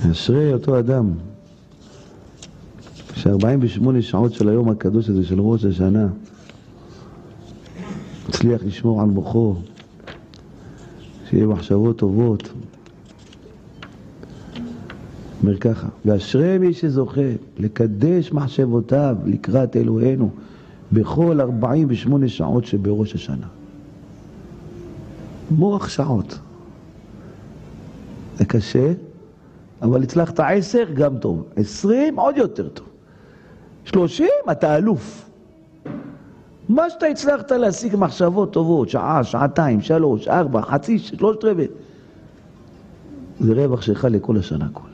אשרי אותו אדם ש48 שעות של היום הקדוש הזה של ראש השנה הצליח לשמור על מוחו, שיהיה מחשבות טובות. אומר ככה, ואשרי מי שזוכה לקדש מחשבותיו לקראת אלוהינו בכל 48 שעות שבראש השנה. מוח שעות זה קשה, אבל הצלחת 10 גם טוב, 20 עוד יותר טוב, 30 אתה אלוף. מה שאתה הצלחת להשיג מחשבות טובות, שעה, שעתיים, 3, 4, חצי, 3 רבע, זה רווח שלך לכל השנה כולה.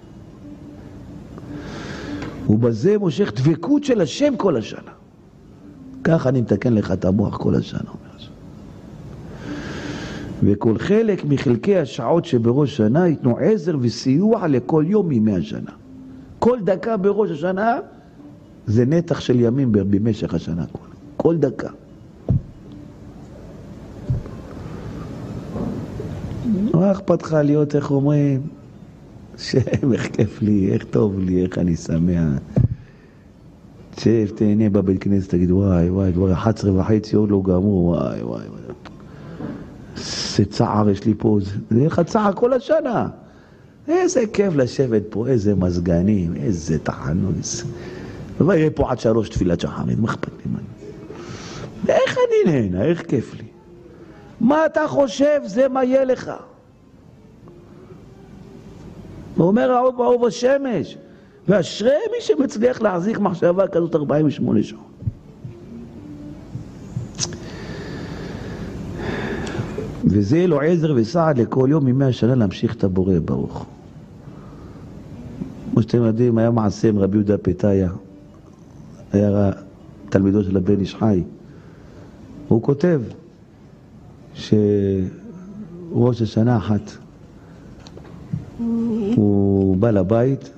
ובזה מושך דבקות של השם כל השנה. ככה אני מתקן לך את המוח כל השנה. וכל חלק מחלקי השעות שבראש שנה ייתנו עזר וסיוע לכל יום מימי השנה. כל דקה בראש השנה זה נתח של ימים במשך השנה כולה. כל דקה. מה אכפת לך להיות, איך אומרים, שם, איך כיף לי, איך טוב לי, איך אני שמח. שב, תהנה בבית כנסת, תגיד וואי וואי, כבר 11:30 עוד לא גמור, וואי וואי וואי. איזה צער יש לי פה, זה יהיה לך צער כל השנה. איזה כיף לשבת פה, איזה מזגנים, איזה תחנות. ויהיה פה עד 3 תפילת שחרית, מה אכפת לי? איך אני נהנה, איך כיף לי. מה אתה חושב, זה מה יהיה לך. הוא אומר האוב השמש, ואשרי מי שמצליח להחזיק מחשבה כזאת 48 שעות. וזה לו עזר וסעד לכל יום מימי השנה להמשיך את הבורא ברוך. כמו שאתם יודעים, היה מעשה עם רבי יהודה פתאיה, היה תלמידו של הבן איש חי. הוא כותב שראש השנה אחת הוא בא לבית,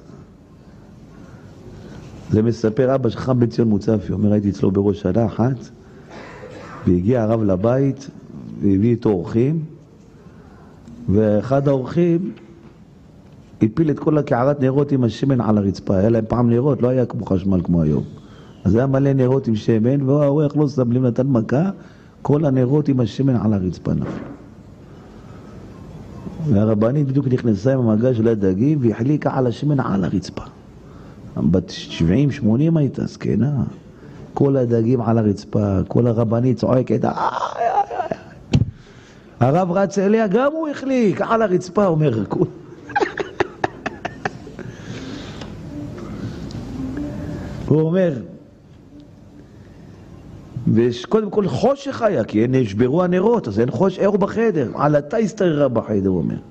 זה מספר אבא שחם בן ציון מוצפי, אומר הייתי אצלו בראש שנה אחת, והגיע הרב לבית והביא איתו אורחים, ואחד האורחים הפיל את כל הקערת נרות עם השמן על הרצפה. היה להם פעם נרות, לא היה כמו חשמל כמו היום, אז היה מלא נרות עם שמן, והאורח לא סבלים, נתן מכה, כל הנרות עם השמן על הרצפה נפלו. והרבנית בדיוק נכנסה עם המגע של הדגים והחליקה על השמן על הרצפה. בת 70-80 הייתה זקנה, כל הדגים על הרצפה, כל הרבנית צועקת, הרב רץ אליה, גם הוא החליק על הרצפה, אומר רקוד. הוא אומר, וקודם כל חושך היה, כי נשברו הנרות, אז אין אור בחדר, עלתה הסתררה בחדר, הוא אומר.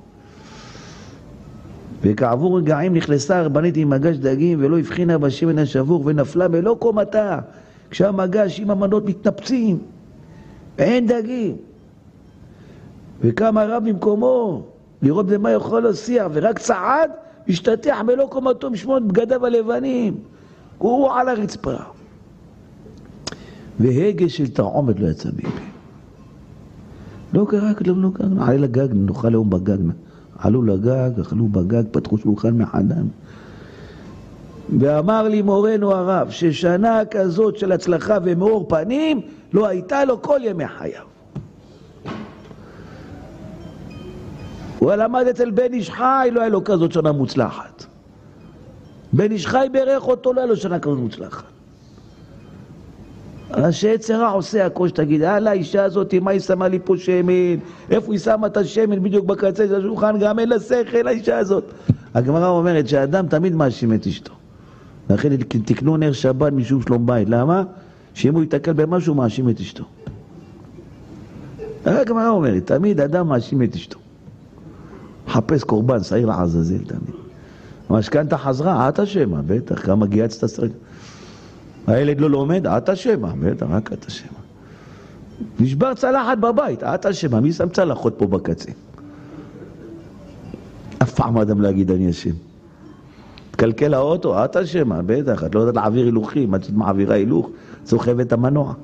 וכעבור רגעים נכנסה הרבנית עם מגש דגים ולא הבחינה בשמן השבור ונפלה מלא קומתה, כשהמגש עם המנות מתנפצים, אין דגים. וקם הרב במקומו לראות במה יכול להוסיע, ורק צעד השתתח מלא קומתו משמות בגדיו הלבנים, הוא על הרצפה. והגה של תרעומת לא יצא ביבי. לא קרה כלום, לא קרה. עלה לגג, נאכל היום בגג. עלו לגג, אכלו בגג, פתחו שולחן מחדם. ואמר לי מורנו הרב, ששנה כזאת של הצלחה ומאור פנים, לא הייתה לו כל ימי חייו. הוא למד אצל בן איש חי, לא היה לו כזאת שנה מוצלחת. בן איש חי ברך אותו, לא היה לו שנה כזאת מוצלחת. שיצרה עושה הכל, שתגיד, האישה הזאת, מה היא שמה לי פה שמן? איפה היא שמה את השמן? בדיוק בקצה של השולחן, גם אין לה שכל, האישה הזאת. הגמרא אומרת שהאדם תמיד מאשים את אשתו. לכן תקנו נר שבת משום שלום בית. למה? שאם הוא יתקל במשהו, מאשים את אשתו. הגמרא אומרת, תמיד אדם מאשים את אשתו. חפש קורבן, שעיר לעזאזל תמיד. המשכנתה חזרה, את אשמה, בטח, כמה גייצת סרק. הילד לא לומד, את אשמה, בטח, רק את אשמה. נשבר צלחת בבית, את אשמה, מי שם צלחות פה בקצה? אף פעם אדם להגיד אני אשם. תקלקל האוטו, את אשמה, בטח, את לא יודעת להעביר הילוכים, את מעבירה הילוך, סוחבת את המנוע.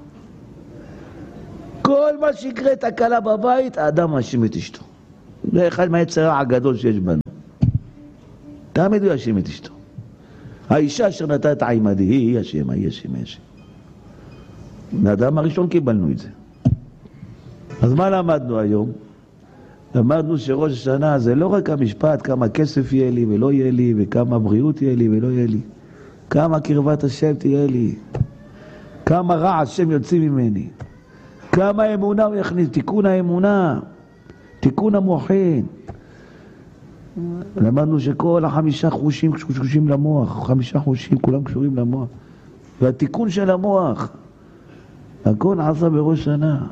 כל מה שיקרה תקלה בבית, האדם מאשים את אשתו. זה אחד מהיצרה הגדול שיש בנו. תמיד הוא יאשים את אשתו. האישה אשר נתת עימדי, היא אשם, היא אשם. מהאדם הראשון קיבלנו את זה. אז מה למדנו היום? למדנו שראש השנה זה לא רק המשפט, כמה כסף יהיה לי ולא יהיה לי, וכמה בריאות יהיה לי ולא יהיה לי, כמה קרבת השם תהיה לי, כמה רע השם יוצא ממני, כמה אמונה הוא יכניס, תיקון האמונה, תיקון המוחין. למדנו שכל 5 חושים קשורים למוח, 5 חושים כולם קשורים למוח, והתיקון של המוח הכל עשה בראש שנה.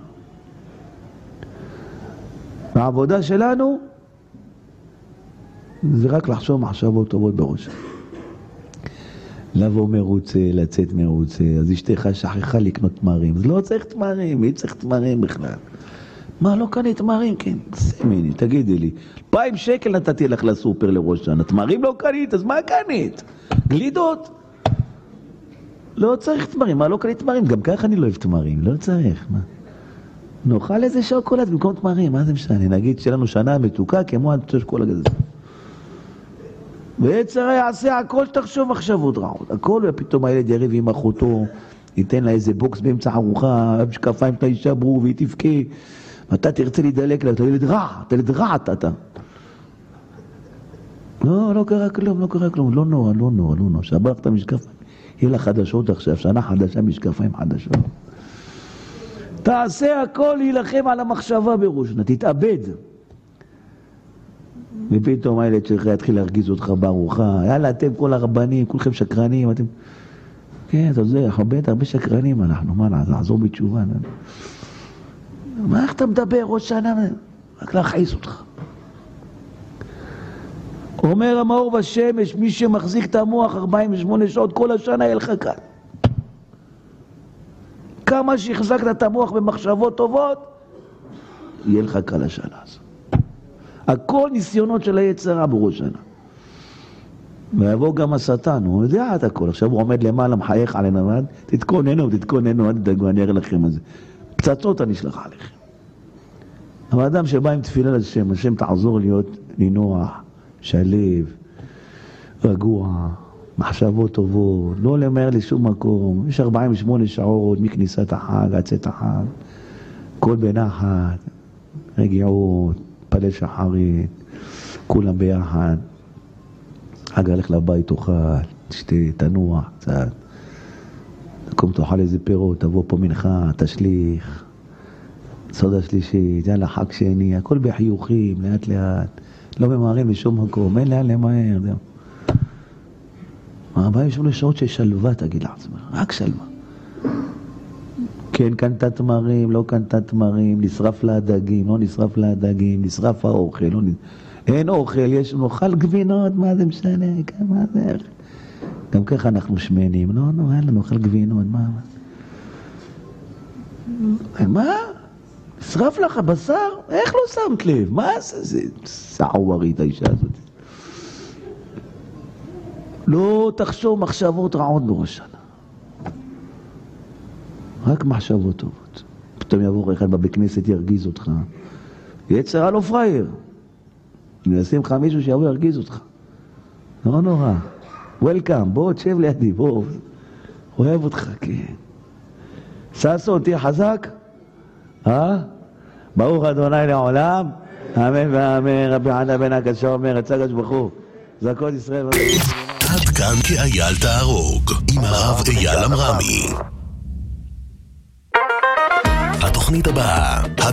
העבודה שלנו זה רק לחשוב מחשבות טובות בראש. לבוא מרוצה, לצאת מרוצה. אז אשתך שכחה לקנות תמרים, אז לא צריך תמרים, מי צריך תמרים בכלל? מה, לא קנית תמרים? כן, סמיני, תגידי לי, 2,000 שקל נתתי לך לסופר לראש שנה, תמרים לא קנית, אז מה קנית? גלידות? לא צריך תמרים, מה לא קנית תמרים? גם ככה אני לא אוהב תמרים, לא צריך, מה? נאכל איזה שוקולד במקום תמרים, מה זה משנה? נגיד שלנו שנה מתוקה כמו השוקולד הזה. ויצר יעשה הכל שתחשוב מחשבות רעות, הכל, ופתאום הילד יריב עם אחותו, ייתן לה איזה בוקס באמצע ארוחה, משקפיים את האישה ברו והיא תבכה, ואתה תרצה להידלק לה, אתה ילד רע אתה. לא קרה כלום, לא נורא, שברך את המשקפיים, יהיה לה חדשות עכשיו, שנה חדשה, משקפיים חדשות. תעשה הכל להילחם על המחשבה בראשונה, תתאבד. ופתאום הילד שלך יתחיל להרגיז אותך בארוחה, יאללה, אתם כל הרבנים, כולכם שקרנים, אתם... כן, אתה יודע, הרבה שקרנים אנחנו, מה נעזור בתשובה? מה, איך אתה מדבר ראש שנה? רק להכעיס אותך. אומר המאור בשמש, מי שמחזיק את המוח 48 שעות כל השנה יהיה לך כאן. כמה שהחזקת את המוח במחשבות טובות, יהיה לך קל השנה הזו. הכל ניסיונות של היצרה בראש שנה. ויבוא גם השטן, הוא יודע את הכל. עכשיו הוא עומד למעלה, מחייך עלינו, תתכוננו, אל תדאגו, אני אראה לכם את זה. פצצות אני אשלח עליכם. אבל אדם שבא עם תפילה לשם, השם תעזור להיות נינוח, שלב, רגוע, מחשבות טובות, לא למהר לשום מקום. יש 48 שעות מכניסת החג עד צאת החג, כל בנחת, רגיעות, פלל שחרית, כולם ביחד. חג הלך לבית, תאכל, תשתה, תנוח קצת, תקום תאכל איזה פירות, תבוא פה מנחה, תשליך, סודה שלישית, יאללה חג שני, הכל בחיוכים, לאט לאט, לא ממהרים לשום מקום, אין לאן למהר, זהו. הבא יש לו שעות של שלווה, תגיד לעצמך, רק שלווה. כן, קנתה תמרים, לא קנתה תמרים, נשרף לה הדגים, לא נשרף לה הדגים, נשרף האוכל, לא נשרף... אין אוכל, יש נאכל גבינות, מה זה משנה, מה זה? גם ככה אנחנו שמנים, לא, אין לנו אוכל גבינות, מה? נשרף לך בשר? איך לא שמת לב? מה זה סעוורית האישה הזאת? לא תחשוב מחשבות רעות בראש שנה. רק מחשבות טובות. פתאום יבוא אחד בבית כנסת ירגיז אותך. יצרה לא פרייר. אני אשים לך מישהו שיבוא ירגיז אותך. לא נורא. וולקאם, בוא תשב לידי, בוא. אוהב אותך, כן. ססו, תהיה חזק? ברוך אדוני לעולם, אמן ואמן. רבי חנא בן הקדוש אומר, הצגש בחור. זכות ישראל. עד כאן כאייל תהרוג, עם הרב אייל אמרמי. התוכנית הבאה